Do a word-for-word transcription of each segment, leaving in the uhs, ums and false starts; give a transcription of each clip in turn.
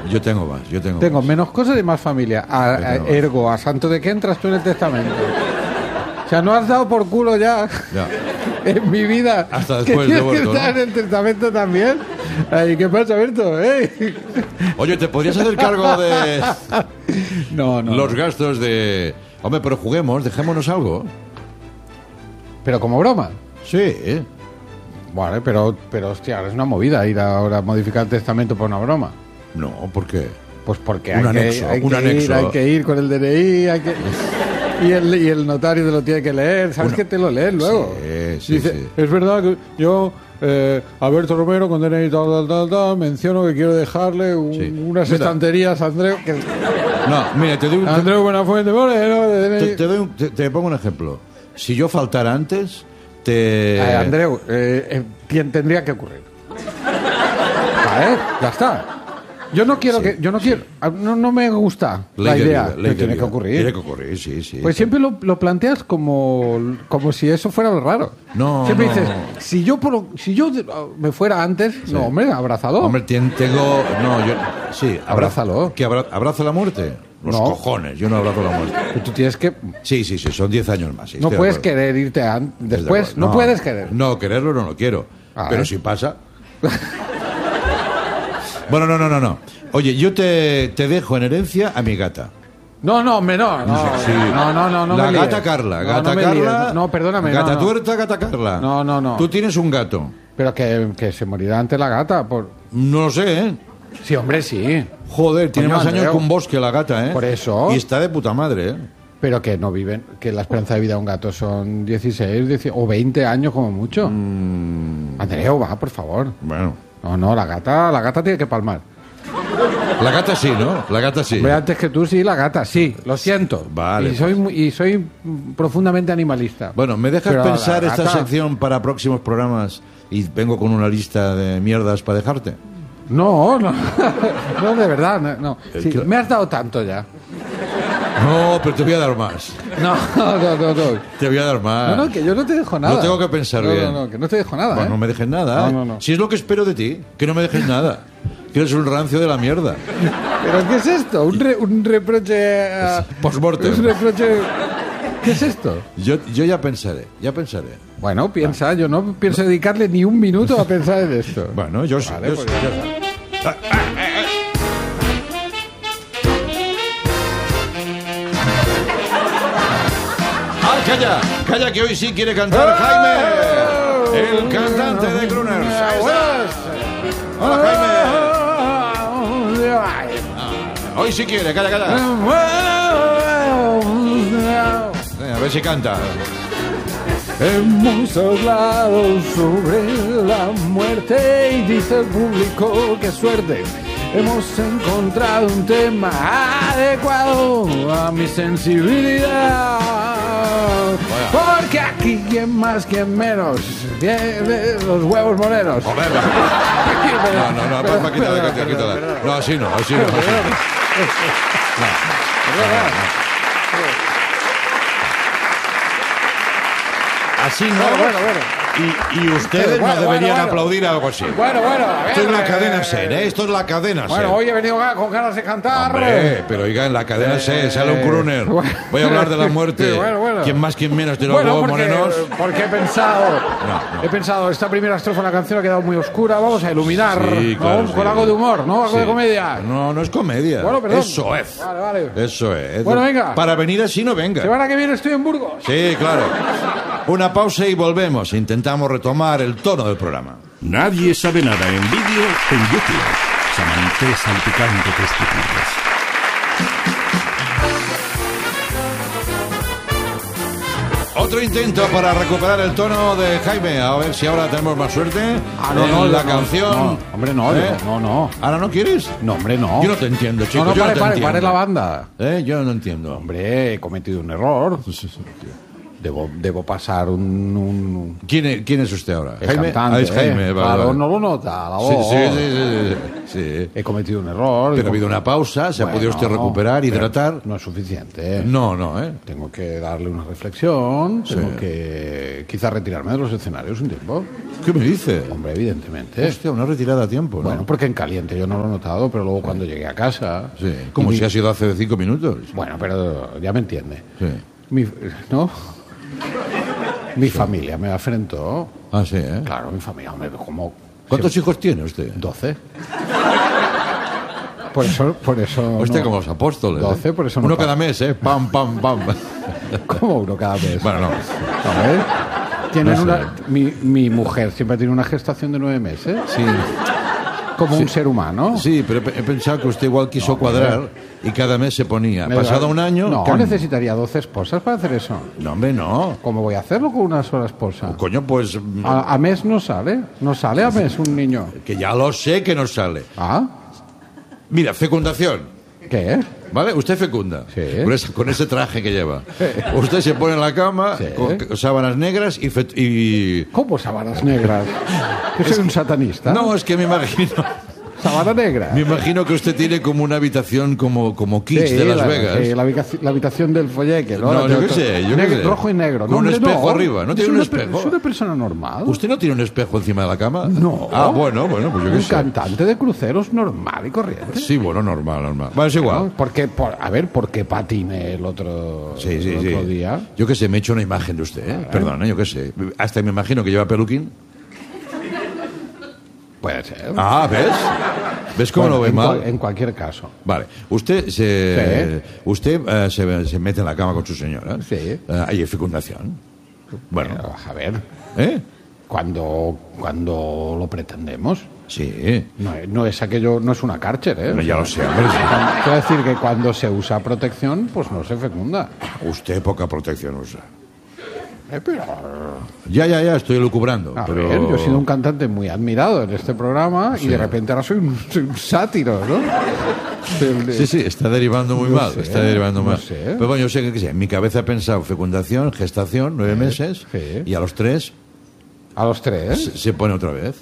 Yo tengo más, yo tengo Tengo más. menos cosas y más familia. A, a, ergo, ¿a santo de qué entras tú en el testamento? O sea, no has dado por culo ya, Ya. en mi vida. Hasta ¿Que después de tienes que muerto, estar ¿no? en el testamento también? Ay, ¿qué pasa, Berto? ¿Eh? Oye, ¿te podrías hacer cargo de No, no. los gastos de... Hombre, pero juguemos, dejémonos algo. Pero como broma. Sí, ¿eh? Vale, pero, pero hostia, ahora es una movida ir ahora a modificar el testamento por una broma. No, ¿por qué? Pues porque Un hay, anexo, que, hay, un que anexo. Ir, hay que ir con el D N I, hay que... Y el, y el notario te lo tiene que leer. ¿Sabes Una- que te lo lees luego? Sí, sí, Dice, sí. es verdad que yo, eh, Alberto Romero, con D N I tal, tal, tal, tal, menciono que quiero dejarle un- Sí. unas Mira. estanterías a Andreu. Que, No, mira, te doy un... Andreu Buenafuente Moreno, de D N I. Te, te doy un- te- te pongo un ejemplo. Si yo faltara antes, te... Eh, Andreu, eh, eh, tien- tendría que ocurrir. Vale, ya está. Yo no quiero Sí, que, yo no quiero, no, no me gusta Ley la de idea, vida, ley pero de tiene vida. que ocurrir. Tiene que ocurrir, sí, sí. Pues siempre lo, lo planteas como, como si eso fuera lo raro. No, Siempre no. dices, si yo por, si yo me fuera antes, no, hombre, abrazado. Hombre, tien- tengo... No, yo... Sí, abra- Abrázalo. ¿Que abra- abrazo la muerte? Los No. cojones, yo no abrazo la muerte. Tú tienes que, Sí, sí, sí, son diez años más. sí, no estoy de puedes acuerdo. querer irte an- Estoy de después, acuerdo. no, puedes querer. No, quererlo no lo quiero. Ah, pero ¿eh? si pasa... Bueno, no, no, no, no. Oye, yo te, te dejo en herencia a mi gata. No, no, hombre, no, no, Sí. no, no, no, no La me líes. gata Carla, No, gata no me Carla. líes. No, perdóname, Gata no, no. tuerta, gata Carla. No, no, no. Tú tienes un gato. Pero que, que se morirá ante la gata, por... No lo sé, ¿eh? Sí, hombre, sí. Joder, tiene Coño, más años Andreu. que un bosque la gata, ¿eh? Por eso. Y está de puta madre, ¿eh? Pero que no viven, que la esperanza de vida de un gato son dieciséis, dieciocho o veinte años como mucho. Mm. Andreu, va, por favor. Bueno. No, no, la gata, la gata tiene que palmar. La gata sí, ¿no? La gata sí. Hombre, antes que tú, sí, la gata, sí, lo siento. Vale, Y soy, muy- y soy mm, profundamente animalista. Bueno, ¿me dejas Pero la pensar esta gata- sección para próximos programas y vengo con una lista de mierdas para dejarte? No, no, no, de verdad, no. no. Sí, que- me has dado tanto ya. No, pero te voy a dar más. No, no, no, no. Te voy a dar más. No, no, que yo no te dejo nada. No tengo que pensar no, bien. No, no, que no te dejo nada. Bueno, ¿eh? no me dejes nada. No, ¿eh? no, no. Si es lo que espero de ti, que no me dejes nada. Que eres un rancio de la mierda. ¿Pero qué es esto? ¿Un, re- un reproche? a- Post-mortem. ¿Un reproche? ¿Qué es esto? Yo, yo ya pensaré, ya pensaré. Bueno, piensa, yo no pienso dedicarle ni un minuto a pensar en esto. Bueno, yo sí. Vale, yo pues sí. ya está. ¡Ah, calla! ¡Calla, que hoy sí quiere cantar Jaime! El cantante de Crooners. Ahí está. Hola, Jaime. Hoy sí quiere, calla, calla. Venga, a ver si canta. Hemos hablado sobre la muerte y dice el público que suerte. Hemos encontrado un tema adecuado a mi sensibilidad. Porque aquí quien más, quien menos tiene los huevos morenos. Joder, va. No, no, no, Perdón, pa- pa- quítala, perdón, quítala, quítala. perdón, No, así no, así no. Así no. Así no. Bueno, bueno, bueno. Y, y ustedes Bueno, no deberían bueno, bueno. aplaudir algo así. Bueno, bueno, a ver, Esto es la eh, cadena SER, ¿eh? Esto es la cadena SER. Bueno, hoy he venido con ganas de cantar. Hombre, pero oiga, en la cadena SER sale un crooner. bueno. Voy a hablar de la muerte. Sí, bueno, bueno. ¿Quién más, quién menos tiene los Bueno, huevos porque, morenos? porque he pensado, No, no. he pensado, esta primera estrofa de la canción ha quedado muy oscura, vamos a iluminar, Sí, ¿no? claro, Con sí. algo de humor, ¿no? Algo Sí. de comedia. No, no es comedia. Bueno, perdón. Eso es. Vale, vale. Eso es. Bueno, venga. Para venir así no venga. Semana que viene estoy en Burgos. Sí, claro. Una pausa y volvemos. Intentamos retomar el tono del programa. Nadie sabe nada en vídeo en YouTube. Samanté salpicante testículos. Otro intento para recuperar el tono de Jaime. A ver si ahora tenemos más suerte. Ah, no, en no, la no, canción. no, hombre, no, ¿Eh? no, no. ¿Ahora no quieres? No, hombre, no. Yo no te entiendo, chico. No, no, yo pare, no te pare, entiendo. pare la banda. ¿Eh? Yo no entiendo. Hombre, he cometido un error. Debo, debo pasar un... un... ¿Quién, es, ¿Quién es usted ahora? El Jaime. cantante, Ah, es Jaime, ¿eh? vale, Claro, vale. no lo nota, la Sí, voz. sí, sí, sí, sí, sí. He cometido un error. Pero ha habido una pausa, se ha Bueno, podido usted recuperar, pero hidratar. No es suficiente. No, no, ¿eh? Tengo que darle una reflexión, tengo Sí. que quizás retirarme de los escenarios un tiempo. ¿Qué me dice? Hombre, evidentemente. Hostia, una retirada a tiempo, ¿no? Bueno, porque en caliente yo no lo he notado, pero luego cuando llegué a casa... Sí, como y si mi- ha sido hace cinco minutos. Bueno, pero ya me entiende. Sí. Mi, ¿no? Mi familia me afrentó. Ah, sí, ¿eh? Claro, mi familia, hombre, como... ¿Cuántos hijos tiene usted? Doce. Por eso... Por eso Usted no- como los apóstoles. ¿eh? Doce, por eso no Uno pa- cada mes, ¿eh? Pam, pam, pam. ¿Cómo uno cada mes? Bueno, no. A ver. Tienen No sé. una, mi, mi mujer siempre tiene una gestación de nueve meses, Sí, como un ser humano. sí, pero he he pensado que usted igual quiso cuadrar y cada mes se ponía. Me Pasado da- un año... No, ¡cam! necesitaría doce esposas para hacer eso. No, hombre, no. ¿Cómo voy a hacerlo con una sola esposa? Coño, pues... A, a mes no sale. No sale a mes un niño. Que ya lo sé que no sale. ¿Ah? Mira, fecundación. ¿Qué? ¿Vale? Usted fecunda. Sí. Con ese, con ese traje que lleva. Usted se pone en la cama Sí. con sábanas negras y... fet- y... ¿Cómo sábanas negras? ¿Que soy un satanista? No, es que me imagino... ¿Sábana negra? Me imagino que usted tiene como una habitación como, como Kitsch Sí, de Las la, Vegas. sí, la, habitación, la habitación del folleque, ¿no? No, La yo tengo qué to- sé, yo qué negro- sé. Rojo y negro. Con No, un hombre, espejo no. arriba, ¿no Es tiene un una pe- espejo? Es una persona normal. ¿Usted no tiene un espejo encima de la cama? No. Ah, bueno, bueno, pues yo qué Un sé. cantante de cruceros normal y corriente. Sí, bueno, normal, normal. Bueno, es igual. ¿No? Porque, por, a ver, ¿por qué patiné el otro, Sí, sí, el sí. otro día? Yo qué sé, me he hecho una imagen de usted, ¿eh? Perdona, yo qué sé. Hasta me imagino que lleva peluquín. Puede ser. Ah, ¿ves? ¿Ves cómo Bueno, lo ve en, mal? cual- en cualquier caso. Vale. Usted se, usted eh, se, se mete en la cama con su señora. Sí. Eh, hay fecundación. Bueno. Pero, a ver, ¿Eh? cuando, cuando lo pretendemos, Sí. no, es- no es aquello, no es una cárcel, ¿eh? No, ya lo sé, hombre. Cuando- Quiero decir que cuando se usa protección, pues no se fecunda. Usted poca protección usa. Eh, pero, Ya, ya, ya, estoy lucubrando. a pero... ver, yo he sido un cantante muy admirado en este programa y de repente ahora soy un, soy un sátiro, ¿no? El de- Sí, sí, está derivando muy No mal. sé, está derivando no mal. sé. Pero bueno, yo sé que, que sé, en mi cabeza he pensado fecundación, gestación, nueve meses, sí. y a los tres A los tres. se, se pone otra vez.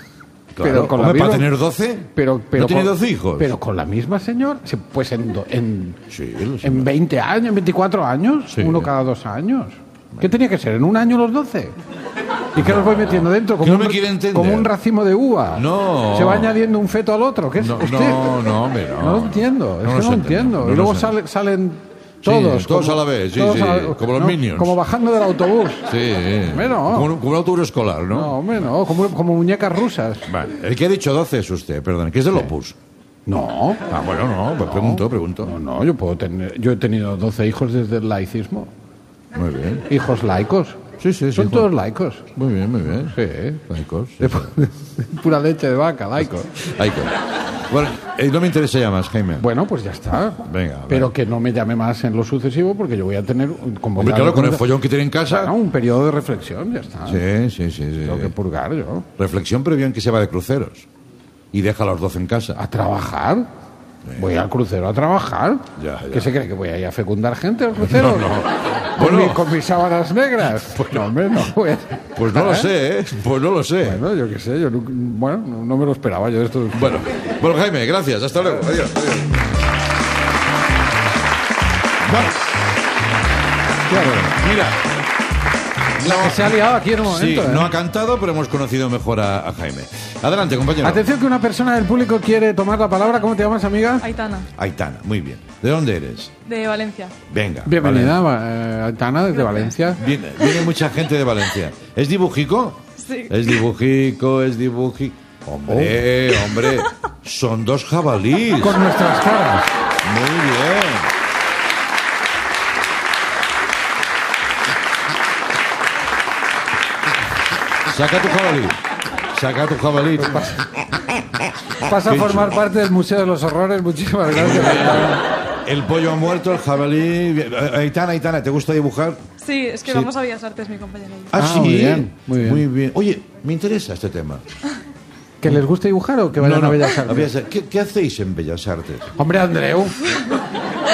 Pero Claro, con la hombre, para misma- tener doce, Pero, pero ¿no tiene con- doce hijos? Pero con la misma señora, sí, pues en, do- en, Sí, lo sé. en veinte años, en veinticuatro años, Sí. uno cada dos años. ¿Qué tenía que ser? ¿En un año los doce? ¿Y qué los voy metiendo dentro? Que Como, no un, me quiere entender. como un racimo de uva. No. Se va añadiendo un feto al otro. ¿Qué es No, usted? no, no, hombre, no. No lo entiendo, es No que nos no lo entendemos, entiendo. no y luego nos sale- salen Sí, todos. todos a la vez, sí, todos sí, como los Minions. Como bajando del autobús. Sí. Hombre, no. Como, un, como un autobús escolar, ¿no? No, hombre, no. Como, como muñecas rusas. Vale. El que ha dicho doce es usted, perdón, que es del Opus. No. Ah, bueno, no, pues pregunto, pregunto. No, no, yo puedo tener. Yo he tenido doce hijos desde el laicismo. Muy bien. Hijos laicos. Sí, sí, sí. Son Juan. todos laicos. Muy bien, muy bien. Sí. Laicos. sí, De sí. pu- pura leche de vaca, laicos. Laicos. Bueno, eh, no me interesa ya más, Jaime. Bueno, pues ya está. Venga, Pero venga. que no me llame más en lo sucesivo porque yo voy a tener. Como Hombre, ya claro, lo con el conozco- follón que tiene en casa. Bueno, un periodo de reflexión, ya está. Sí, sí, sí, sí. Tengo que purgar yo. Reflexión previa en que se va de cruceros. Y deja a los doce en casa. ¿A trabajar? Voy al crucero a trabajar. Ya, ya. ¿Qué se cree? ¿Que voy a ir a fecundar gente al crucero? No, no. ¿Con, Bueno. mi- con mis sábanas negras? Pues no, hombre, no. voy a- Pues no lo ¿Eh? sé, ¿eh? Pues no lo sé. Bueno, yo qué sé, yo no, bueno, no, no me lo esperaba yo esto. Bueno, bueno, Jaime, gracias. Hasta luego. Adiós. adiós. Bueno, Claro. mira. La que se ha liado aquí en un Sí, momento. ¿eh? no ha cantado, pero hemos conocido mejor a, a Jaime. Adelante, compañero. Atención que una persona del público quiere tomar la palabra. ¿Cómo te llamas, amiga? Aitana, Aitana, muy bien. ¿De dónde eres? de Valencia. Venga. Bienvenida, eh, Aitana, desde Gracias. Valencia. Vale. Viene, viene mucha gente de Valencia. ¿Es dibujico? Sí. Es dibujico, es dibujico. Hombre, hombre, son dos jabalíes. Con nuestras caras. Muy bien. Saca tu jabalí. Saca tu jabalí. Pasa a formar parte del Museo de los Horrores. Muchísimas gracias, Aitana. El pollo ha muerto, el jabalí. Aitana, Aitana, ¿te gusta dibujar? Sí, es que Sí. vamos a Bellas Artes, mi compañera y yo. Ah, Ah, sí. muy bien, muy bien. Muy bien. Oye, me interesa este tema. ¿Que les guste dibujar o que vayan No, no, a Bellas a Artes? Bellas Artes. ¿Qué, qué hacéis en Bellas Artes? Hombre, Andreu.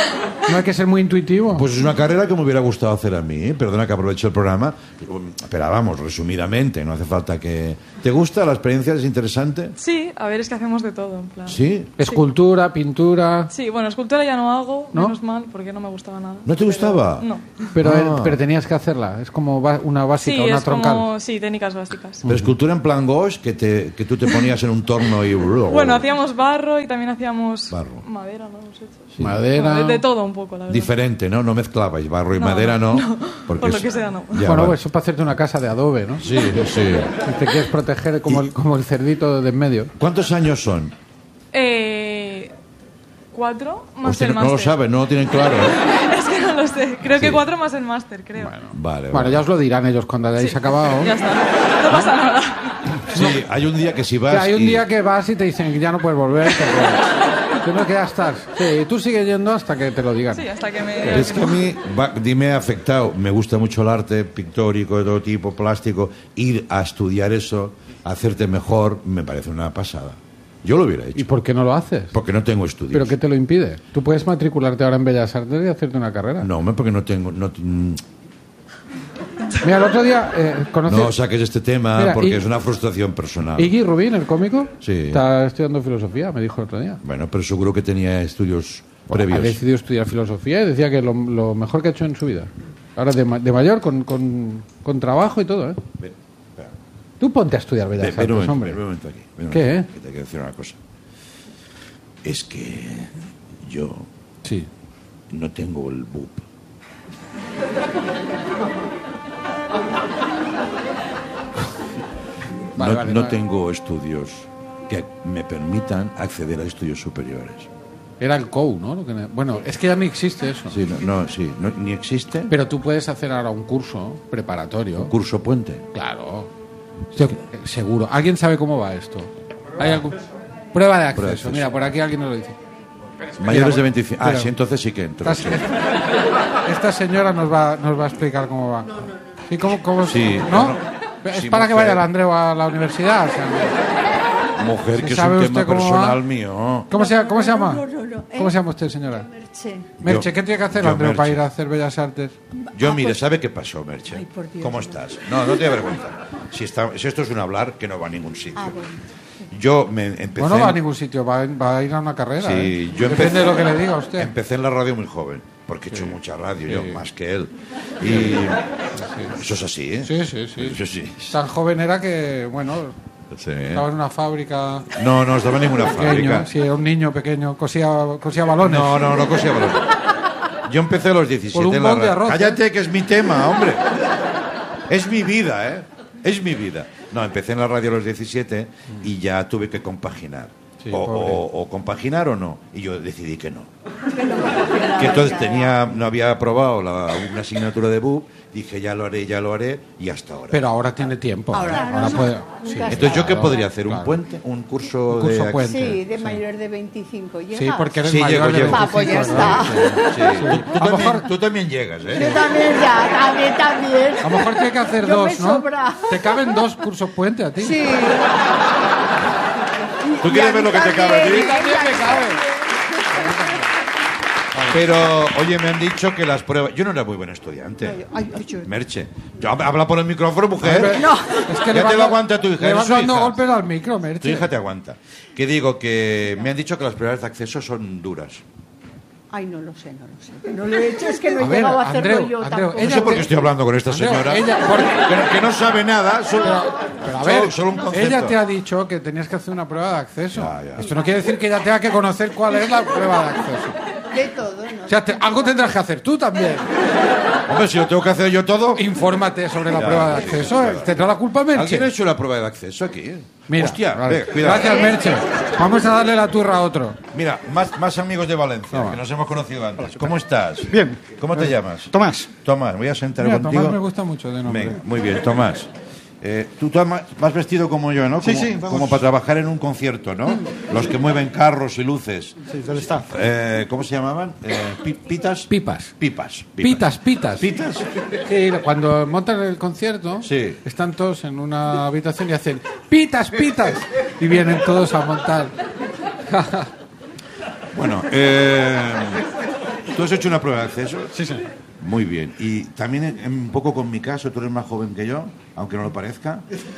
No hay que ser muy intuitivo. Pues es una carrera que me hubiera gustado hacer a mí. Perdona que aproveche el programa. Pero vamos, resumidamente, no hace falta que... ¿Te gusta? ¿La experiencia es interesante? Sí, a ver, es que hacemos de todo, en plan. ¿Sí? Escultura, pintura... Sí, bueno, escultura ya no hago, ¿No? menos mal, porque no me gustaba nada. ¿No te gustaba? Pero, no. Pero, Ah. pero tenías que hacerla. Es como ba- una básica, Sí, una es troncal. como... Sí, técnicas básicas. Pero escultura en plan gauche, que, te, que tú te ponías en un torno y... Bueno, hacíamos barro y también hacíamos Barro. madera, ¿no? Hemos hecho. Sí. Madera... De, de todo un poco, la verdad. Diferente, ¿no? No mezclabais barro y No, madera, no, ¿no? no. Porque Por lo es- que sea, no. Ya, bueno, vale. pues eso es para hacerte una casa de adobe, ¿no? Sí, sí. Y te quieres proteger como el, como el cerdito de en medio. ¿Cuántos años son? Eh... Cuatro más Usted el no máster. lo sabe, no lo tienen claro. ¿eh? Es que no lo sé. Creo Sí. que cuatro más el máster, creo. Vale, vale. Bueno, ya os lo dirán ellos cuando hayáis Sí. acabado. Ya está. No pasa nada. Sí, hay un día que si vas Que hay un y- día que vas y te dicen que ya no puedes volver. Que no, que ya estás. Sí, tú sigues yendo hasta que te lo digan. Sí, hasta que me... Es que a mí va- me ha afectado, me gusta mucho el arte pictórico de todo tipo, plástico, ir a estudiar eso, hacerte mejor, me parece una pasada. Yo lo hubiera ¿Y hecho, por qué no lo haces? porque no tengo estudios. ¿Pero qué te lo impide? Tú puedes matricularte ahora en Bellas Artes y hacerte una carrera. No, hombre, porque no tengo... No, mm, Mira, el otro día eh, conocí... no saques este tema Mira, porque y- es una frustración personal. Iggy Rubin, el cómico, Sí. está estudiando filosofía, me dijo el otro día. Bueno, pero seguro que tenía estudios Ha previos. decidido estudiar filosofía y decía que lo, lo mejor que ha hecho en su vida. Ahora de, ma- de mayor, con, con, con trabajo y todo, ¿eh? Ven, espera. Tú ponte a estudiar Ven, Bellas ven un Artes, momento, hombre. ven un momento aquí. ven un ¿Qué, momento, eh? que te quiero decir una cosa. Es que yo Sí. no tengo el B U P. Vale, no vale, no vale. tengo estudios que me permitan acceder a estudios superiores. Era el C O U, ¿no? Lo que ne- Bueno, es que ya ni existe eso. Sí, no, no, sí, no- ni existe Pero tú puedes hacer ahora un curso preparatorio. curso puente. Claro. Estoy- seguro. ¿Alguien sabe cómo va esto? ¿Hay algún... Prueba de acceso. Prueba de acceso. Mira, por aquí alguien nos lo dice. Mayores Mira, de veinticinco. Ah, mira. sí, entonces sí que entro. Esta, sí. esta señora nos va, nos va a explicar cómo va. ¿Sí? ¿Cómo, cómo, Sí, ¿no? no. Es Sí, para que mujer. vaya el Andreu a la universidad. o sea, Mujer, ¿Sí que es sabe un usted tema cómo personal va? mío. ¿Cómo se, cómo se llama? No, no, no. ¿Cómo ¿Eh? se llama usted, señora? Merche. Merche, Yo- ¿qué tiene que hacer yo, Andreu para Merche. ir a hacer Bellas Artes? Yo, Ah, mire, pues- ¿sabe qué pasó, Merche? Ay, por Dios. ¿Cómo estás? No, no te da vergüenza. Si, está, si esto es un hablar, que no va a ningún sitio. Ah, bueno. Yo me empecé... Bueno, no va a ningún sitio, va, va a ir a una carrera. Sí, ¿eh? yo Depende empecé, de lo que le diga a usted. Empecé en la radio muy joven, porque he hecho mucha radio, Sí. yo, más que él. Y eso es así, ¿eh? Sí, sí, sí. Eso sí. Tan joven era que, bueno, Sí. estaba en una fábrica No, no estaba en ninguna pequeño, fábrica. sí, era un niño pequeño, cosía, cosía balones. No, no, no cosía balón. Yo empecé a los diecisiete Por un en la bol de radio. arroz, Cállate, que es mi tema, hombre. Es mi vida, ¿eh? Es mi vida. No, empecé en la radio a los diecisiete y ya tuve que compaginar. Sí, o, pobre. o- o compaginar o no. Y yo decidí que no. Que entonces tenía, no había aprobado la, una asignatura de B U P. Dije, ya lo haré, ya lo haré. Y hasta ahora. Pero ahora tiene tiempo. Ahora, ahora no, puede. no, sí. nunca Entonces, ¿yo qué Claro, podría hacer? ¿Un claro. puente? ¿Un curso, Un curso de puente. Sí, de Sí. mayor de veinticinco. ¿Llegas? Sí, porque eres Sí, mayor llego, de llego. Ah, pues ya veinticinco, ¿no? está. Sí. Tú, tú A lo también, mejor- tú también llegas, Yo ¿eh? también ya, también, también. A lo mejor tiene que hacer Yo dos, me ¿no? sobra. Te caben dos cursos puente a ti. Sí. ¿Tú Y quieres a ver mí lo que te cabe a también, ti? y a mí También me cabe. Pero, oye, me han dicho que las pruebas... Yo no era muy buen estudiante. Ay, ay, yo- Merche. Yo, habla por el micrófono, mujer. No. Es que Ya le te vas lo da- aguanta tu hija, Le eres vas su dando hija. golpes al micro, Tu Merche. hija te aguanta. Que digo que me han dicho que las pruebas de acceso son duras. Ay, no lo sé, no lo sé. No lo he hecho, es que no he A ver, llegado a hacerlo Andreu, yo Andreu, tampoco. No ella sé por te- qué estoy hablando con esta Andreu, señora. ella- porque- que, que no sabe nada. Solo, Pero a solo- ver, solo un concepto. ella te ha dicho que tenías que hacer una prueba de acceso. Ya, ya. Esto no quiere decir que ella tenga que conocer cuál es la prueba de acceso. De todo, ¿no? O sea, te- algo tendrás que hacer tú también. Hombre, si lo tengo que hacer yo todo... Infórmate sobre la Ya, prueba de sí, acceso. sí, sí. ¿Tendrá la culpa Merche? ¿Alguien ha hecho la prueba de acceso aquí? Mira, Hostia, vale. venga, cuidado. Gracias, Merche. Vamos a darle la turra a otro. Mira, más, más amigos de Valencia, Toma. que nos hemos conocido antes. ¿Cómo estás? Bien. ¿Cómo te llamas? Tomás. Tomás, voy a sentar Mira, contigo. Tomás me gusta mucho de nombre. Venga, muy bien, Tomás. Eh, tú Tomás, vas vestido como yo, ¿no? Sí, Como, sí, vamos. como para trabajar en un concierto, ¿no? Los que mueven carros y luces. Sí, del staff. Eh, ¿Cómo se llamaban? Eh, pi- ¿Pitas? Pipas. Pipas. Pitas, pitas. ¿Pitas? Sí, cuando montan el concierto, Sí. están todos en una habitación y hacen pitas, pitas. Y vienen todos a montar. Bueno, eh, ¿Tú has hecho una prueba de acceso? Sí, sí. Muy bien. Y también en- un poco con mi caso, tú eres más joven que yo, aunque no lo parezca.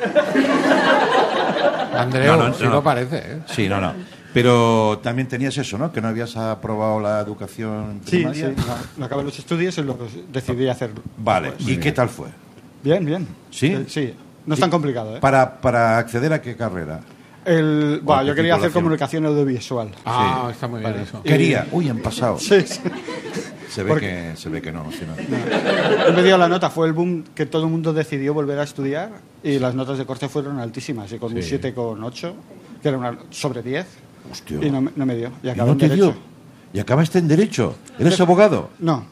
Andreu, No, no, sí no. lo parece, ¿eh? Sí, no, no. Pero también tenías eso, ¿no? Que no habías aprobado la educación Sí, primaria. sí. No, no acabé los estudios y luego decidí hacerlo. Vale. ¿Y qué tal fue? Bien, bien. ¿Sí? Eh, sí. No es tan complicado, ¿eh? Para, para acceder a qué carrera. El, bueno, qué yo quería hacer titulación? comunicación audiovisual. Ah, está muy bien eso. Quería. Uy, en pasado. Sí, sí. Se ve Porque- que se ve que no. sí, no. Él me dio la nota, fue el boom que todo el mundo decidió volver a estudiar y las notas de corte fueron altísimas. Y con un siete coma ocho, que era una sobre diez, Hostia. y no, me- no me dio. Y ¿Y acabé no en te Derecho. dio? ¿Y acabaste en Derecho? ¿Eres abogado? No.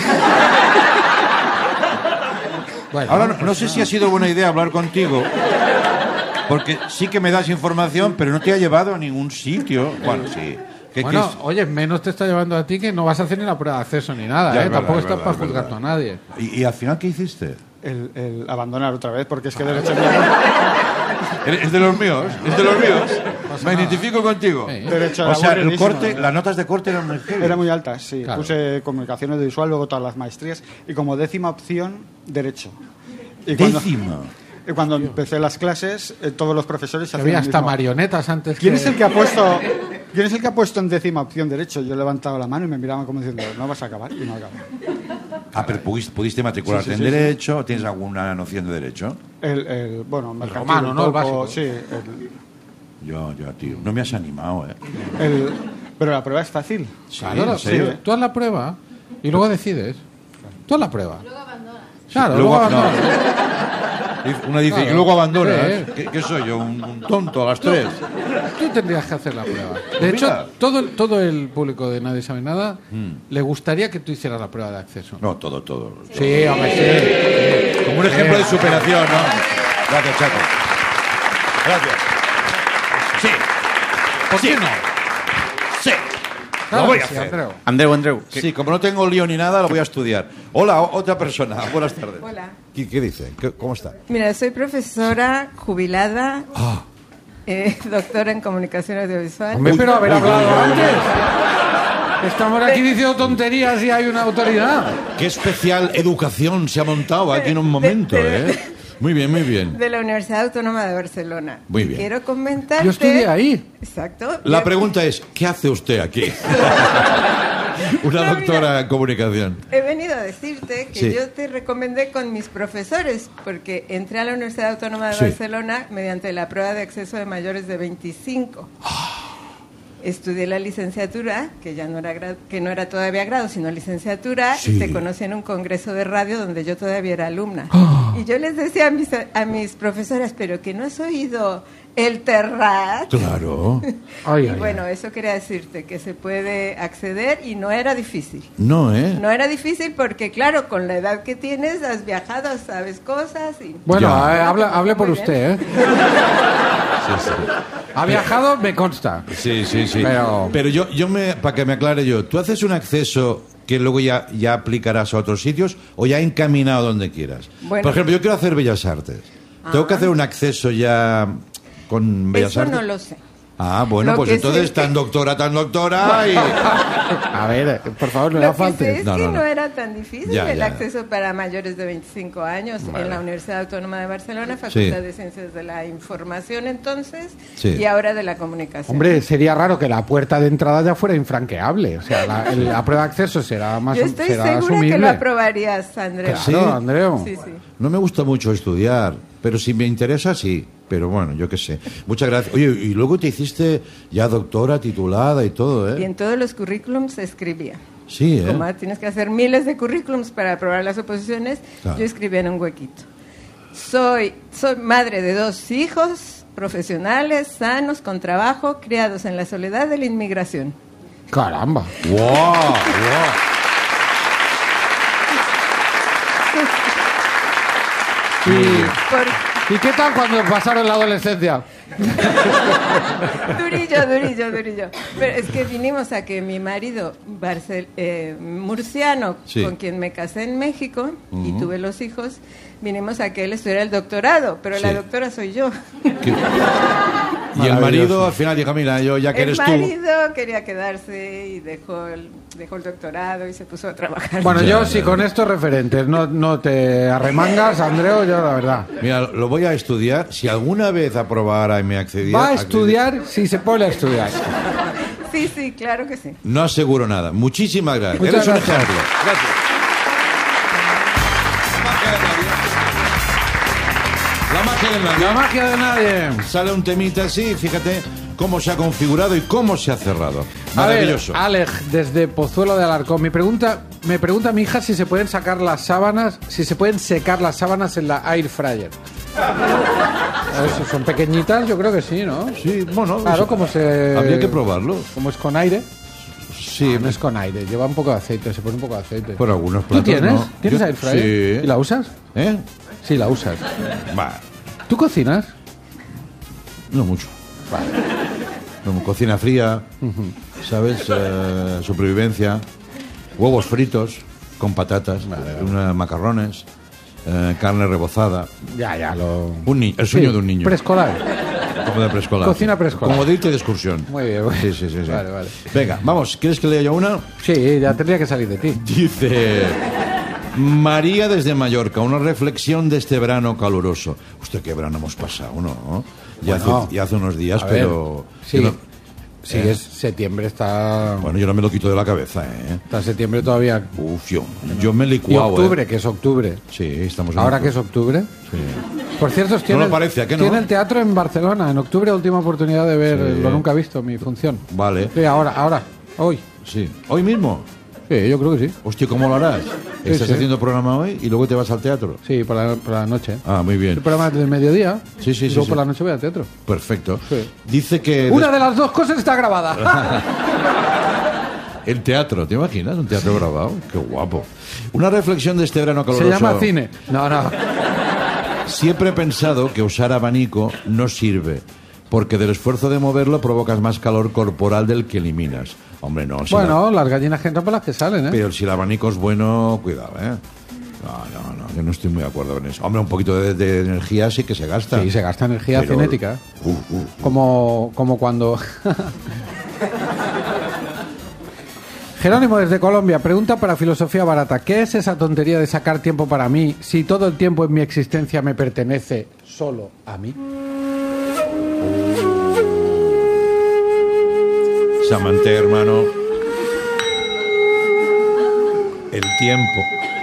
Bueno, Ahora no, no sé si ha sido buena idea hablar contigo, porque sí que me das información, pero no te ha llevado a ningún sitio. Bueno, sí. ¿Qué- qué Bueno, es? oye, menos te está llevando a ti que no vas a hacer ni la prueba de acceso ni nada, Ya, ¿eh? es verdad, Tampoco es estás verdad, para es juzgar verdad. tú a nadie. ¿Y, y al final qué hiciste? El, el abandonar otra vez, porque es que Ah. Derecho ¿Es de los míos? ¿Es de los míos? Me identifico contigo. Sí. Derecho O era sea, el aburridísimo, corte, ¿no? las notas de corte eran muy heavy. Era muy alta, sí. Claro. Puse comunicación audiovisual, luego todas las maestrías y como décima opción, Derecho. Y cuando, Décima. y cuando empecé las clases, eh, todos los profesores Que hacían había lo hasta mismo. marionetas antes ¿Quién que... es el que ha puesto ¿Quién es el que ha puesto en décima opción Derecho? Yo he levantado la mano y me miraban como diciendo, no vas a acabar, y no acabé. Ah, pero pudiste, pudiste matricularte Sí, sí, en sí, Derecho. ¿Tienes alguna noción de Derecho? El, el bueno, mercantil romano, un ¿no? El poco, básico. sí. El, Yo, yo, tío. No me has animado, ¿eh? el- pero la prueba es fácil. Claro, ¿en la- serio? tú haz la prueba y luego decides. Tú haz la prueba. Claro, Luego- luego, no. abandonas. Una dice, Claro. y luego abandonas. Sí. ¿Qué, qué soy yo? ¿Un, un tonto a las tres? Tú tendrías que hacer la prueba. De Pues hecho, mira. todo, el- todo el público de Nadie Sabe Nada le gustaría que tú hicieras la prueba de acceso. No, todo, todo. Sí, hombre, sí. Como un ejemplo de superación, ¿no? Gracias, Chaco. Gracias. Sí. ¿Por qué no? Sí. Claro Lo voy que a sí, hacer. Andreu. Andreu, Andreu. ¿qué- Sí, como no tengo lío ni nada, lo voy a estudiar. Hola, o- otra persona. Buenas tardes. Hola. ¿Qué, qué dice? ¿Qué- ¿Cómo está? Mira, soy profesora jubilada, Ah. eh, doctora en comunicación audiovisual. Hombre, pero haber hablado antes. Estamos aquí diciendo tonterías y hay una autoridad. Qué especial educación se ha montado aquí en un momento, ¿eh? Muy bien, muy bien. De la Universidad Autónoma de Barcelona. Muy Y bien. Quiero comentarte... Yo estudié ahí. Exacto. La Yo- pregunta es, ¿qué hace usted aquí? Una No, doctora mira. en comunicación. He venido a decirte que Sí. yo te recomendé con mis profesores, porque entré a la Universidad Autónoma de Sí. Barcelona mediante la prueba de acceso de mayores de veinticinco. Estudié la licenciatura, que ya no era gra- que no era todavía grado, sino licenciatura, Sí. y te conocí en un congreso de radio donde yo todavía era alumna. Y yo les decía a mis, a mis profesoras, pero que no has oído el Terrat. Claro. Ay, Y ay, bueno, eso quería decirte, que se puede acceder y no era difícil. No, ¿eh? No era difícil porque, claro, con la edad que tienes, has viajado, sabes cosas y... Bueno, Ya. eh, habla- hable por Muy bien. usted, ¿eh? Ha viajado, me consta. Sí, sí, sí. Pero- Pero yo, yo me, para que me aclare yo, ¿tú haces un acceso que luego ya, ya aplicarás a otros sitios o ya encaminado donde quieras? Bueno. Por ejemplo, yo quiero hacer Bellas Artes. ¿Tengo que hacer un acceso ya con Bellas Eso Artes? no lo sé. Ah, bueno, Lo pues que entonces sé- tan doctora, tan doctora y... A ver, eh, por favor, no Lo la que sé faltes. es No, que no, no, no. era tan difícil Ya, el ya. acceso para mayores de veinticinco años en la Universidad Autónoma de Barcelona, Facultad Sí. de Ciencias de la Información entonces Sí. y ahora de la Comunicación. Hombre, sería raro que la puerta de entrada ya fuera infranqueable. O sea, la, el- la prueba de acceso será más Yo estoy será segura asumible. que lo aprobarías, Andrea. Claro, ¿Sí? Andreu. Sí, sí. No me gusta mucho estudiar, pero si me interesa, sí. Pero bueno, yo qué sé. Muchas gracias. Oye, y luego te hiciste ya doctora, titulada y todo, Y ¿eh? en todos los currículums se escribía. Sí, ¿eh? Como tienes que hacer miles de currículums para aprobar las oposiciones, Claro. yo escribía en un huequito. Soy, soy madre de dos hijos profesionales, sanos, con trabajo, criados en la soledad de la inmigración. Caramba. ¡Wow! ¡Wow! ¿Y, Por- ¿Y qué tal cuando pasaron la adolescencia? durillo, durillo, durillo. Pero es que vinimos a que mi marido, Barcel- eh, murciano, Sí. con quien me casé en México y tuve los hijos, vinimos a que él estudiara el doctorado, pero la Sí. doctora soy yo. ¿Qué? Y el marido al final dijo, mira, yo ya que El eres tú... marido quería quedarse y dejó el, dejó el doctorado y se puso a trabajar. Bueno, Ya, yo ya, sí ya. con estos referentes no, no te arremangas, Andreu, yo la verdad. Mira, lo voy a estudiar. Si alguna vez aprobara y me accediera... Va a estudiar si se pone a estudiar. Sí, sí, claro que sí. No aseguro nada. Muchísimas gracias. Muchas Eres un gracias. ejemplo. Gracias. La magia del nadie. La magia de nadie. Sale un temita así, fíjate cómo se ha configurado y cómo se ha cerrado. Maravilloso. A ver, Alej, desde Pozuelo de Alarcón, me pregunta, me pregunta mi hija si se pueden sacar las sábanas, si se pueden secar las sábanas en la air fryer. A ver, si son pequeñitas, yo creo que sí, ¿no? Sí, bueno, Claro, eso- como se... habría que probarlo. Como es con aire. Sí, No es con aire, lleva un poco de aceite, se pone un poco de aceite. por algunos ¿Tú platos tienes? no. ¿Tienes Yo- air fryer? Sí. ¿Y la usas? ¿Eh? Sí, la usas. Va, ¿Tú cocinas? no mucho. Como cocina fría, ¿sabes? Eh, supervivencia, huevos fritos con patatas, unas macarrones, eh, carne rebozada. Ya, ya, lo... Un ni- el sueño Sí, de un niño. Preescolar. Como de preescolar. Cocina preescolar. Como de irte de excursión. Muy bien, muy Sí, bien. sí, sí, sí. Vale, vale. Venga, vamos, ¿quieres que lea yo una? Sí, ya tendría que salir de ti. Dice María desde Mallorca, una reflexión de este verano caluroso. Usted, qué verano hemos pasado, ¿no? Ya, Bueno, hace, ya hace unos días, a ver, pero... sí. yo no- Sí, Eh. es septiembre, está... Bueno, yo no me lo quito de la cabeza, ¿eh? Está septiembre todavía. Uf, yo, yo me he Y licuado, octubre, ¿eh? que es octubre. Sí, estamos en Ahora que octubre. es octubre. Sí. Por cierto, tiene, lo parece, ¿a que no? tiene el teatro en Barcelona. En octubre, última oportunidad de ver Sí. Lo Nunca Visto, mi función. Vale, Sí, ahora, ahora, hoy. sí. ¿Hoy mismo? Sí, yo creo que sí. Hostia, ¿cómo lo harás? Sí, ¿Estás sí. haciendo programa hoy y luego te vas al teatro? Sí, por la, por la noche. Ah, muy El bien. programa del mediodía. Sí, sí, y sí, luego sí. por la noche voy al teatro. Perfecto. Sí. Dice que... Una de las dos cosas está grabada. El teatro, ¿te imaginas? Un teatro grabado. Qué guapo. Una reflexión de este verano Se caluroso. llama cine. No, no. Siempre he pensado que usar abanico no sirve, porque del esfuerzo de moverlo provocas más calor corporal del que eliminas. Hombre, no. Si Bueno, las gallinas que entran por las que salen, la- ¿eh? pero si el abanico es bueno, cuidado, ¿eh? No, no, no, yo no estoy muy de acuerdo con eso. Hombre, un poquito de, de energía sí que se gasta. Sí, se gasta energía Pero- cinética. Uh, uh, uh. Como, como cuando... Jerónimo desde Colombia pregunta para Filosofía Barata: ¿qué es esa tontería de sacar tiempo para mí si todo el tiempo en mi existencia me pertenece solo a mí? Samanté, hermano. El tiempo.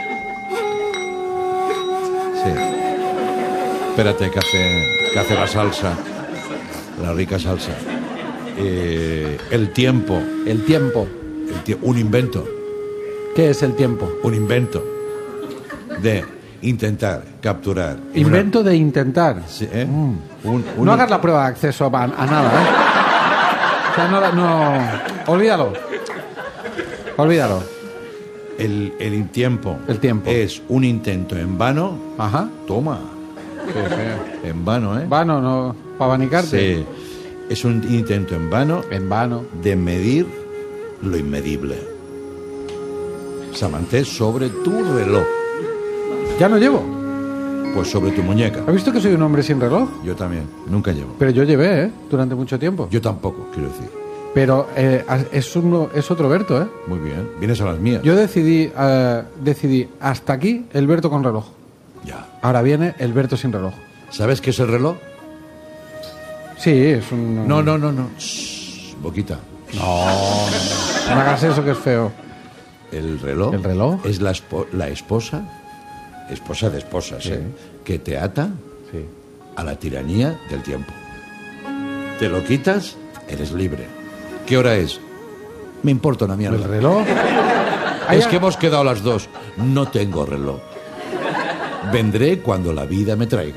Sí. Espérate, que hace, que hace la salsa. La rica salsa. Eh, el tiempo. El tiempo. El tie- un invento. ¿Qué es el tiempo? Un invento. De intentar capturar. Invento de intentar. Una- sí, ¿eh? Un- un- No hagas la prueba de acceso a, a nada, ¿eh? O sea, no, la- no... Olvídalo. Olvídalo. El, el tiempo. El tiempo. Es un intento en vano. Ajá. Toma. Sí, sí. En vano, ¿eh? Vano, no... Para abanicarte. Sí. Es un intento en vano En vano. de medir lo inmedible. Samanté, sobre tu reloj. Ya no llevo. Pues sobre tu muñeca. ¿Has visto que soy un hombre sin reloj? Yo también. Nunca llevo. Pero yo llevé, ¿eh? Durante mucho tiempo. Yo tampoco, quiero decir. Pero eh, es, uno, es otro Berto, ¿eh? Muy bien. Vienes a las mías. Yo decidí, eh, decidí hasta aquí el Berto con reloj. Ya. Ahora viene el Berto sin reloj. ¿Sabes qué es el reloj? Sí, es un... No, no, no, no. Shh, boquita. No, no hagas eso que es feo. El reloj. ¿El reloj? Es la, espo- la esposa, esposa de esposas, ¿eh? Que te ata Sí. a la tiranía del tiempo. Te lo quitas, eres libre. ¿Qué hora es? Me importa una mierda. ¿El reloj? Es que hemos quedado las dos. No tengo reloj. Vendré cuando la vida me traiga.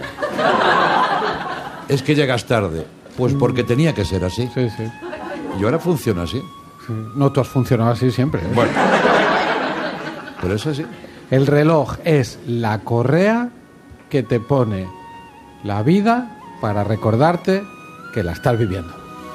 Es que llegas tarde. Pues porque tenía que ser así. Sí, sí, Y ahora funciona así. sí. No, tú has funcionado así siempre, ¿eh? Bueno. Pero es así. El reloj es la correa que te pone la vida para recordarte que la estás viviendo.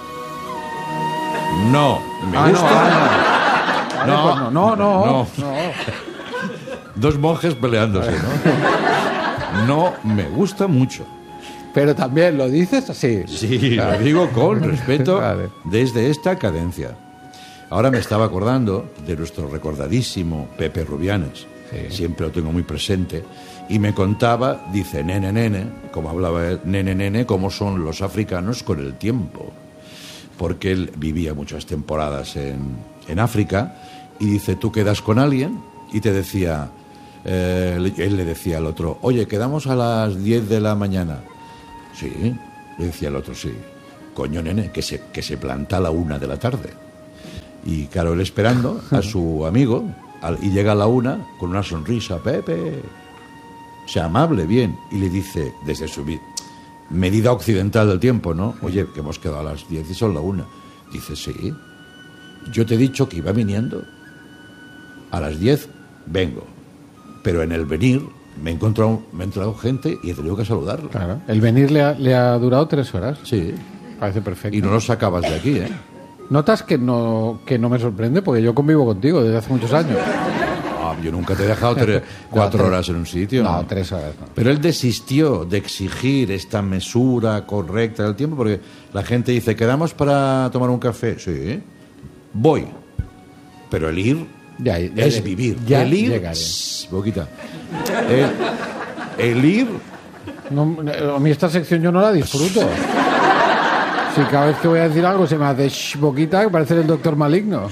No. Me Ah, gusta. no, ah, no. Vale, No. pues no, no, no, No. no. Dos monjes peleándose, ¿no? No me gusta mucho. Pero también lo dices así. Sí, Vale. lo digo con respeto Vale. desde esta cadencia. Ahora me estaba acordando de nuestro recordadísimo Pepe Rubianes. Sí. Siempre lo tengo muy presente. Y me contaba, dice, nene, nene, como hablaba él, nene, nene, cómo son los africanos con el tiempo. Porque él vivía muchas temporadas en, en África y dice, tú quedas con alguien y te decía, eh, él le decía al otro, oye, quedamos a las diez de la mañana. Sí, le decía el otro, sí. Coño, nene, que se, que se planta a la una de la tarde. Y claro, él esperando a su amigo al, y llega a la una con una sonrisa, Pepe, sea amable, bien, y le dice desde su vi- medida occidental del tiempo, ¿no? Oye, que hemos quedado a las diez y son la una. Dice, sí, yo te he dicho que iba viniendo. A las diez vengo, pero en el venir me he encontrado, me he encontrado gente y he tenido que saludarlo. Claro. El venir le ha, le ha durado tres horas. Sí, Parece perfecto. y no lo sacabas de aquí, ¿eh? Notas que no, que no me sorprende porque yo convivo contigo desde hace muchos años. Ah, yo nunca te he dejado tres, cuatro tres. horas en un sitio. No, tres horas no. Pero él desistió de exigir esta mesura correcta del tiempo porque la gente dice, ¿quedamos para tomar un café? Sí, voy. Pero el ir Ya, ya, es ya, vivir. ya el ir, llegaré. shh, boquita. El, el ir, No, a mí esta sección yo no la disfruto. Si cada vez que voy a decir algo se me hace shh, boquita, que parece el doctor maligno.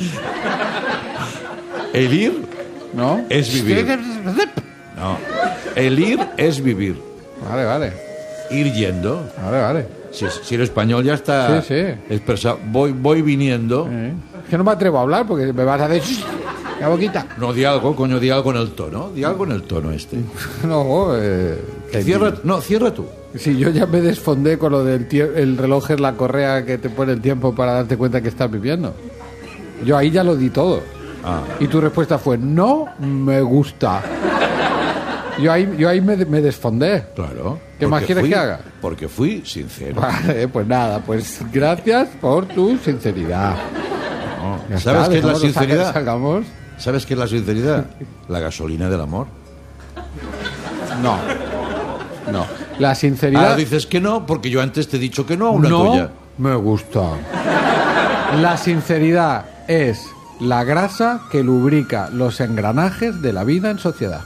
el ir ¿No? es vivir. No, el ir es vivir. Vale, vale. Ir yendo. Vale, vale. Si, si el español ya está Sí, sí. expresado. Voy, voy viniendo. Eh, Es que no me atrevo a hablar porque me vas a decir shh, la boquita. No, di algo, coño, di algo en el tono. Di algo en el tono este. No, eh, te- Cierra, no, cierra tú. Si yo ya me desfondé con lo del tie- el reloj es la correa que te pone el tiempo para darte cuenta que estás viviendo. Yo ahí ya lo di todo. Ah. Y tu respuesta fue, no me gusta. Yo ahí, yo ahí me, me desfondé. Claro. ¿Qué más porque quieres fui- que haga? Porque fui sincero. Vale, pues nada, pues gracias por tu sinceridad. No. Ya ¿Sabes está, qué es la dejémoslo, saca- sinceridad? Salgamos. ¿Sabes qué es la sinceridad? La gasolina del amor. No. No. La sinceridad. Ahora dices que no, porque yo antes te he dicho que no a una no tuya. me gusta. La sinceridad es la grasa que lubrica los engranajes de la vida en sociedad.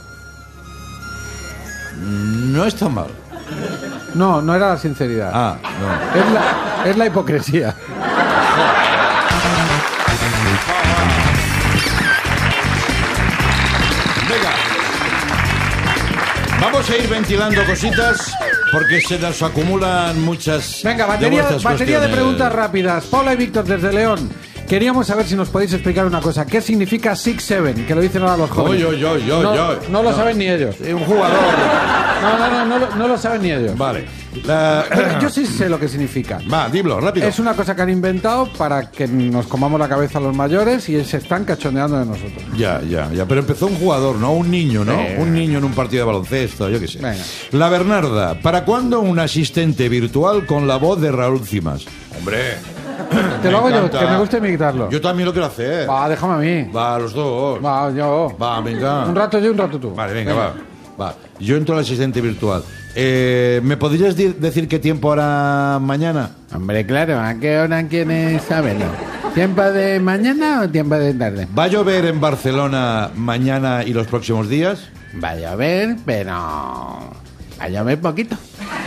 No está mal. No, no era la sinceridad. Ah, no. Es la, es la hipocresía. Venga. Vamos a ir ventilando cositas porque se nos acumulan muchas. Venga, de batería, vuestras batería de cuestiones. preguntas rápidas. Paula y Víctor desde León. Queríamos saber si nos podéis explicar una cosa. ¿Qué significa Six Seven? Que lo dicen ahora los jóvenes. Yo, yo, yo, no, yo. no lo No. saben ni ellos. Un jugador. No, no, no, no, lo- no lo saben ni ellos. Vale. La- Yo sí sé lo que significa. Va, dilo, rápido. Es una cosa que han inventado para que nos comamos la cabeza los mayores y se están cachondeando de nosotros. Ya, ya, ya. Pero empezó un jugador, ¿no? Un niño, ¿no? Eh. Un niño en un partido de baloncesto, yo qué sé. Venga. La Bernarda. ¿Para cuándo un asistente virtual con la voz de Raúl Cimas? Hombre. Te lo hago yo, encanta. que me gusta imitarlo. Yo también lo quiero hacer. Va, déjame a mí. Va, los dos. Va, yo. Va, venga. Un rato yo, un rato tú. Vale, venga, va. Va. Yo entro al asistente virtual. Eh, ¿Me podrías di- decir qué tiempo hará mañana? Hombre, claro, ¿a qué hora quieres saberlo? ¿Tiempo de mañana o tiempo de tarde? ¿Va a llover en Barcelona mañana y los próximos días? Va a llover, pero... Va a llover poquito.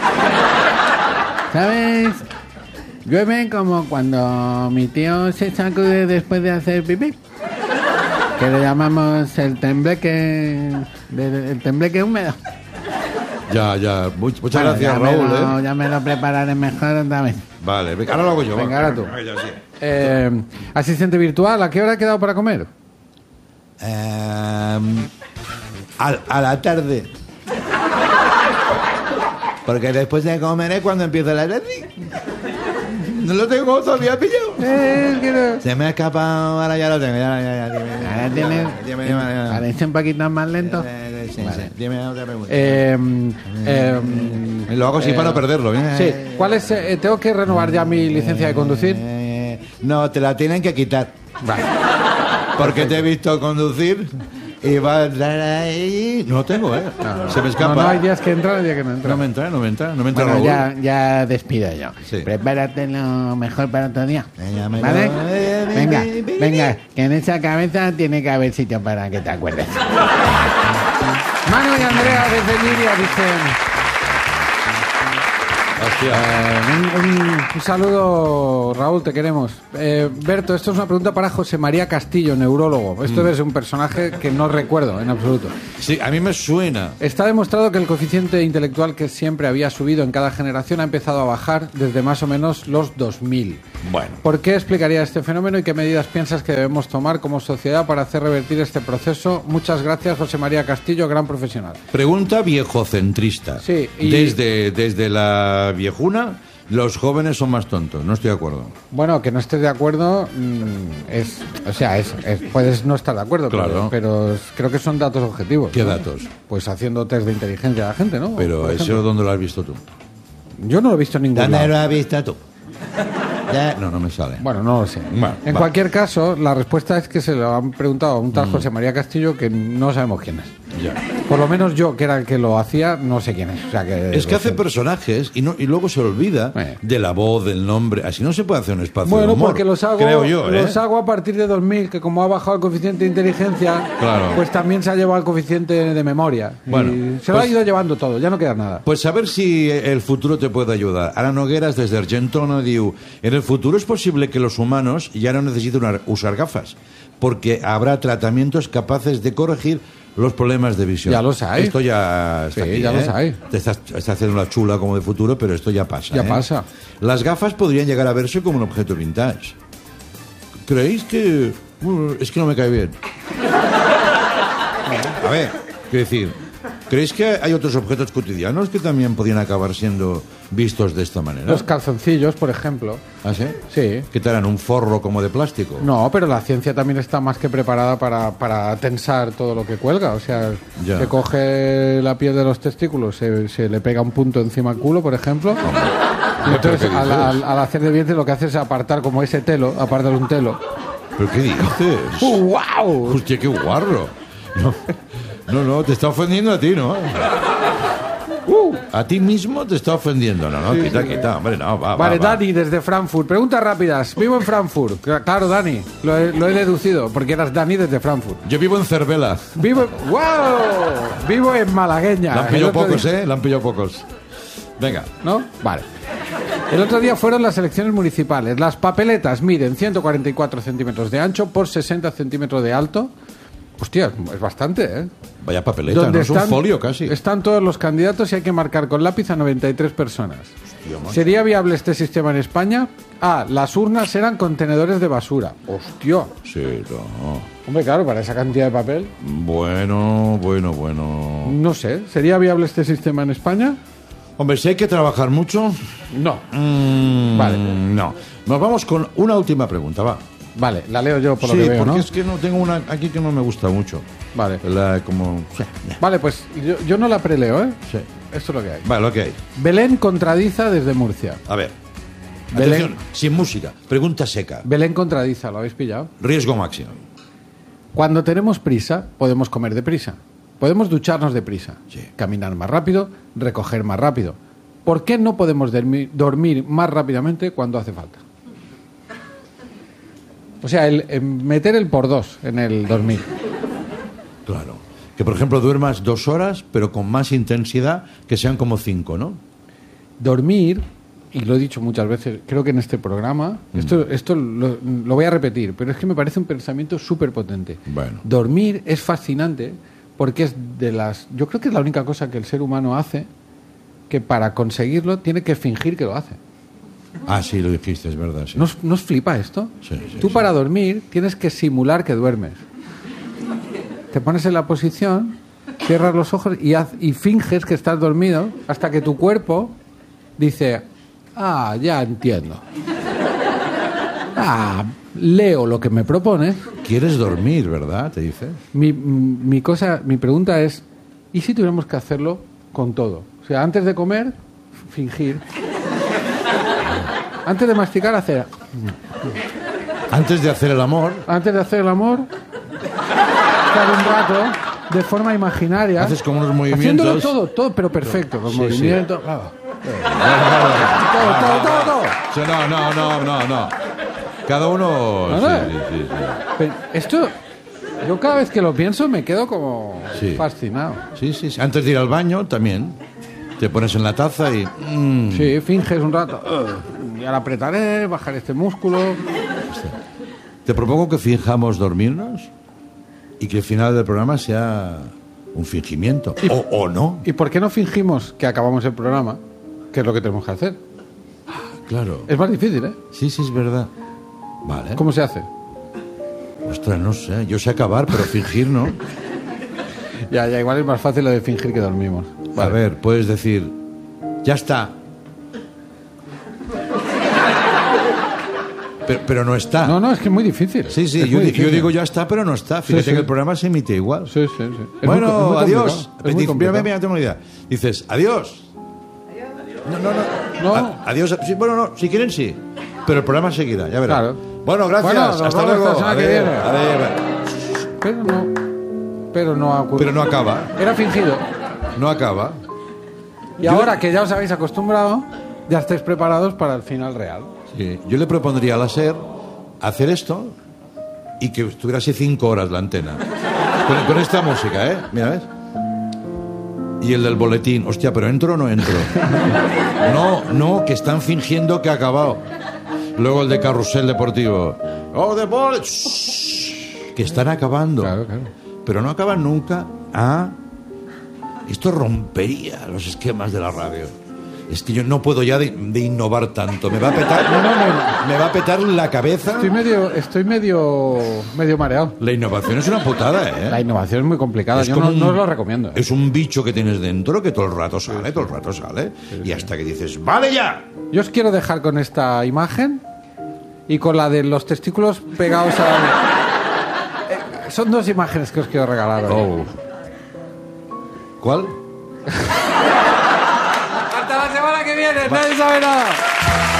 ¿Sabes? Llueve como cuando mi tío se sacude después de hacer pipí. Que le llamamos el tembleque... de- el tembleque húmedo. Ya, ya. Much- muchas Bueno, gracias, ya Raúl. Me lo, ¿eh? ya me lo prepararé mejor otra vez. Vale, venga, ahora lo hago yo. Venga, va. ahora tú. Ya, sí. Eh, asistente virtual, ¿a qué hora ha quedado para comer? Em, a, a la tarde. Porque después de comer es cuando empieza la tarde. No lo tengo todavía pillado. Eh, que no. Se me ha escapado, ahora ya lo tengo. Ya, ya, ya, dime, Ahora tiene... dime, dime, dime. Parece un poquito más lento. Eh, sí, Vale. sí. Dime otra pregunta. Eh, eh, Lo hago así eh, para no perderlo. ¿eh? Sí, ¿cuál es? eh, tengo que renovar ya mi licencia de conducir. Eh, no, te la tienen que quitar. Vale. Porque te he visto conducir y va a entrar ahí. No lo tengo, ¿eh? No, Se me escapa. No, no, hay días que entra y días que no entra. No me entra, no me entra, no me entra. Bueno, Raúl. ya, ya despido yo. Sí. Prepárate lo mejor para otro día. Venga, me ¿Vale? lo- Venga, venga, que en esa cabeza tiene que haber sitio para que te acuerdes. Manu y Andrea desde Liria dicen... Hostia. Eh, un, un- un saludo, Raúl, te queremos. Eh, Berto, esto es una pregunta para José María Castillo, neurólogo. Esto Mm. es un personaje que no recuerdo en absoluto. Sí, a mí me suena. Está demostrado que el coeficiente intelectual que siempre había subido en cada generación ha empezado a bajar desde más o menos los dos mil. Bueno. ¿Por qué explicaría este fenómeno y qué medidas piensas que debemos tomar como sociedad para hacer revertir este proceso? Muchas gracias, José María Castillo, gran profesional. Pregunta viejocentrista. Sí, y- Desde, desde la viejuna, los jóvenes son más tontos. No estoy de acuerdo. Bueno, que no estés de acuerdo mm, es, o sea, es, es- puedes no estar de acuerdo, Claro. pero, pero es- creo que son datos objetivos. ¿Qué ¿no? datos? Pues haciendo test de inteligencia a la gente, ¿no? Pero Por eso, ejemplo. ¿dónde lo has visto tú? Yo no lo he visto en ningún lado. has visto tú? Ya- No, no me sale. Bueno, no lo sé. Bueno, en va. cualquier caso, la respuesta es que se lo han preguntado a un Mm. tal José María Castillo que no sabemos quién es. Ya. Por lo menos yo, que era el que lo hacía, no sé quién es. O sea, que, Es que hace personajes y, no, y luego se olvida Eh. de la voz, del nombre. Así no se puede hacer un espacio de Bueno, humor. porque los hago, Creo yo, ¿eh? los hago a partir de dos mil, que como ha bajado el coeficiente de inteligencia, Claro. pues también se ha llevado el coeficiente de memoria. Bueno, y se lo pues- ha ido llevando todo, ya no queda nada. Pues a ver si el futuro te puede ayudar. Ara Nogueras, desde Argentona, diu: en el futuro es posible que los humanos ya no necesiten una- usar gafas, porque habrá tratamientos capaces de corregir los problemas de visión. Ya los hay. Esto ya está Sí, aquí, ya ¿eh? los hay. Te estás, estás haciendo la chula como de futuro, pero esto ya pasa. Ya ¿eh? pasa. Las gafas podrían llegar a verse como un objeto vintage. ¿Creéis que...? Uh, es que no me cae bien. A ver, quiero decir, ¿creéis que hay otros objetos cotidianos que también podrían acabar siendo vistos de esta manera? Los calzoncillos, por ejemplo. ¿Ah, sí? Sí. ¿Qué te harán? ¿Un forro como de plástico? No, pero la ciencia también está más que preparada para, para tensar todo lo que cuelga. O sea, Ya. se coge la piel de los testículos, se, se le pega un punto encima al culo, por ejemplo. Y entonces, ¿Pero qué al, dices? al- al hacer de vientre, lo que hace es apartar como ese telo, apartar un telo. ¿Pero qué dices? ¡Wow! Hostia, qué guarro. No, no, no, te está ofendiendo a ti, ¿no? A ti mismo te está ofendiendo. No, no, quita, quita. Hombre, no, va, Vale, va, va. Dani, desde Frankfurt. Preguntas rápidas. Vivo en Frankfurt. Cla- Claro, Dani. Lo he, lo he deducido, porque eras Dani desde Frankfurt. Yo vivo en Cervela. Vivo en... ¡Wow! Vivo en Malagueña. La han El pillado otro pocos, día- ¿eh? La han pillado pocos. Venga. ¿No? Vale. El otro día fueron las elecciones municipales. Las papeletas miden ciento cuarenta y cuatro centímetros de ancho por sesenta centímetros de alto. Hostia, es bastante, ¿eh? Vaya papeleta, Donde ¿no? Es un folio casi. Están todos los candidatos y hay que marcar con lápiz a noventa y tres personas. ¿Sería viable este sistema en España? Ah, las urnas eran contenedores de basura. Hostia. Sí, no. Hombre, claro, para esa cantidad de papel. Bueno, bueno, bueno. No sé. ¿Sería viable este sistema en España? Hombre, si hay que trabajar mucho... No. mm, Vale. No. Nos vamos con una última pregunta, va. Vale, la leo yo por Sí, lo que veo, porque ¿no? es que no tengo una aquí que no me gusta mucho. Vale. La, como... Vale, pues yo, yo no la preleo, ¿eh? Sí. Esto es lo que hay. Vale, lo que hay. Belén contradiza desde Murcia. A ver. Belén. Atención, sin música. Pregunta seca. Belén contradiza, ¿lo habéis pillado? Riesgo máximo. Cuando tenemos prisa, podemos comer deprisa. Podemos ducharnos deprisa. Sí. Caminar más rápido, recoger más rápido. ¿Por qué no podemos dormir, dormir más rápidamente cuando hace falta? O sea, el, el meter el por dos en el dormir. Claro. Que, por ejemplo, duermas dos horas, pero con más intensidad, que sean como cinco, ¿no? Dormir, y lo he dicho muchas veces, creo que en este programa, esto, esto lo, lo voy a repetir, pero es que me parece un pensamiento súper potente. Bueno. Dormir es fascinante porque es de las... Yo creo que es la única cosa que el ser humano hace que para conseguirlo tiene que fingir que lo hace. Ah, sí, lo dijiste, es verdad. Sí. ¿No os, no os flipa esto? Sí, sí, Tú sí. para dormir tienes que simular que duermes. Te pones en la posición, cierras los ojos y, haz- y finges que estás dormido hasta que tu cuerpo dice, ah, ya entiendo. Ah, leo lo que me propones. Quieres dormir, ¿verdad? Te dice. Mi, mi cosa, mi pregunta es, ¿y si tuviéramos que hacerlo con todo? O sea, antes de comer, fingir. Antes de masticar, hacer... Antes de hacer el amor, Antes de hacer el amor, estar un rato de forma imaginaria. Haces como unos movimientos. Haciéndolo todo, todo, pero perfecto. Los Sí, movimientos. sí. Claro. Todo, todo, todo, todo. Sí, no, no, no, no, no. Cada uno... No, sí, no. sí, sí, sí. Pero esto, yo cada vez que lo pienso me quedo como Sí. fascinado. Sí, sí, sí. Antes de ir al baño también. Te pones en la taza y... mm, Sí, finges un rato. "Ugh, y ahora apretaré, bajaré este músculo. Te propongo que finjamos dormirnos y que el final del programa sea un fingimiento. Y- O, o no. ¿Y por qué no fingimos que acabamos el programa? Que es lo que tenemos que hacer. Claro. Es más difícil, ¿eh? Sí, sí, es verdad. Vale. ¿Cómo se hace? Ostras, no sé. Yo sé acabar, pero fingir no. Ya, ya, igual es más fácil lo de fingir que dormimos. A ver, puedes decir... Ya está. Pero, pero no está. No, no, es que es muy difícil. Sí, sí, Es yo, muy di- yo difícil. digo ya está, pero no está. Fíjate Sí, sí. que el programa se emite igual. Sí, sí, sí. Es muy- Bueno, es muy adiós. complicado, es muy Dice, complicado. mira, mira, tengo una idea. Dices, adiós. No, no, no. No. A- adiós. Sí, bueno, no, si quieren sí. Pero el programa seguirá, ya verás. Claro. Bueno, gracias. Bueno, nos Hasta vemos luego. la semana que Adeu, viene. adeu. Pero no. Pero no ha ocurrido. Pero no acaba. Era fingido. No acaba. Y Yo- ahora que ya os habéis acostumbrado, ya estáis preparados para el final real. Sí. Yo le propondría a la SER hacer esto y que estuviera así cinco horas la antena. Con, con esta música, ¿eh? Mira, ¿ves? Y el del boletín. Hostia, ¿pero entro o no entro? No, no, que están fingiendo que ha acabado. Luego el de carrusel deportivo. ¡Oh, de bol! Shh, que están acabando. Claro, claro. Pero no acaban nunca. Ah, esto rompería los esquemas de la radio. Es que yo no puedo ya de, de innovar tanto. Me va a petar, No, no, no. me va a petar la cabeza. Estoy medio, estoy medio, medio mareado. La innovación es una putada, ¿eh? La innovación es muy complicada. Es Yo como no, un- no os lo recomiendo. ¿eh? Es un bicho que tienes dentro que todo el rato sale, todo el rato sale. Y hasta que dices, ¡vale ya! Yo os quiero dejar con esta imagen y con la de los testículos pegados al... Eh, son dos imágenes que os quiero regalar hoy. Oh. ¿Cuál? Hasta la semana que viene, nadie sabe nada.